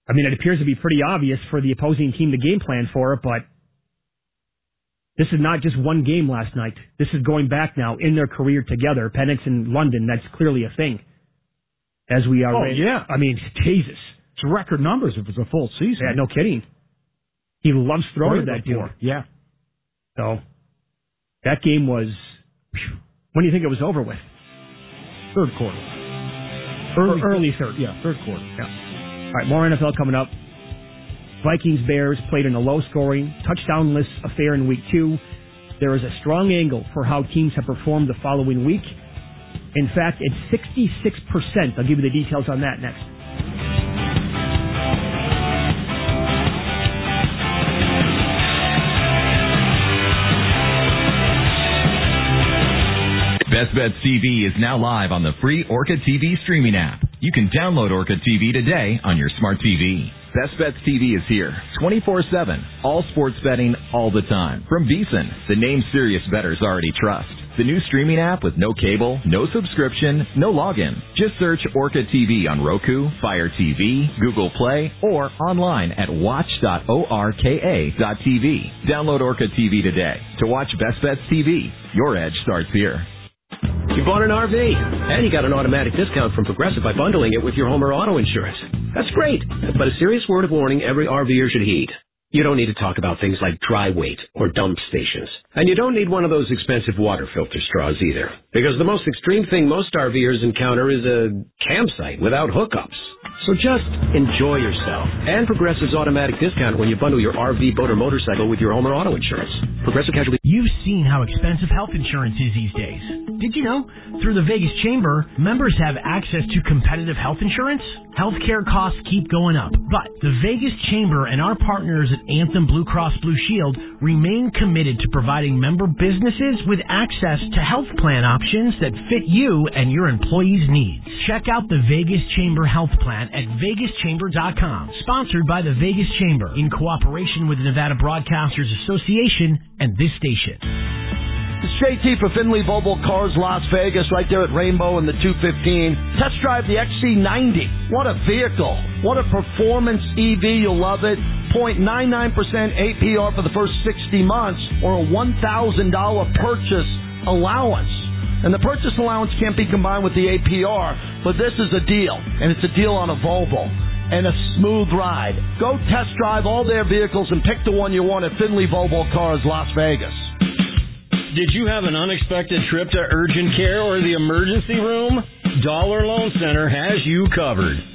I mean, it appears to be pretty obvious for the opposing team to game plan for it, but this is not just one game last night. This is going back now in their career together. Penix and London, that's clearly a thing. As we are. Oh, yeah. I mean, Jesus. It's record numbers if it's a full season. Yeah, no kidding. He loves throwing to that dude. Yeah. So, that game was... When do you think it was over with? Third quarter. Early third. Yeah, third quarter. Yeah. All right, more NFL coming up. Vikings-Bears played in a low-scoring, touchdown-less affair in Week 2. There is a strong angle for how teams have performed the following week. In fact, it's 66%. I'll give you the details on that next. Best Bets TV is now live on the free Orca TV streaming app. You can download Orca TV today on your smart TV. Best Bets TV is here, 24/7, all sports betting all the time. From VEASAN, the name serious bettors already trust. The new streaming app with no cable, no subscription, no login. Just search Orca TV on Roku, Fire TV, Google Play, or online at watch.orka.tv. Download Orca TV today to watch Best Bets TV. Your edge starts here. You bought an RV, and you got an automatic discount from Progressive by bundling it with your home or auto insurance. That's great, but a serious word of warning every RVer should heed. You don't need to talk about things like dry weight or dump stations. And you don't need one of those expensive water filter straws either, because the most extreme thing most RVers encounter is a campsite without hookups. So just enjoy yourself and Progressive's automatic discount when you bundle your RV, boat, or motorcycle with your home or auto insurance. Progressive Casualty. You've seen how expensive health insurance is these days. Did you know? Through the Vegas Chamber, members have access to competitive health insurance. Healthcare costs keep going up, but the Vegas Chamber and our partners at Anthem Blue Cross Blue Shield remain committed to providing member businesses with access to health plan options that fit you and your employees' needs. Check out the Vegas Chamber Health Plan at vegaschamber.com. Sponsored by the Vegas Chamber in cooperation with the Nevada Broadcasters Association and this station. It's JT for Finley Volvo Cars Las Vegas, right there at Rainbow in the 215. Test drive the XC90. What a vehicle. What a performance EV. You'll love it. 0.99% APR for the first 60 months or a $1,000 purchase allowance. And the purchase allowance can't be combined with the APR, but this is a deal, and it's a deal on a Volvo and a smooth ride. Go test drive all their vehicles and pick the one you want at Finley Volvo Cars Las Vegas. Did you have an unexpected trip to urgent care or the emergency room? Dollar Loan Center has you covered.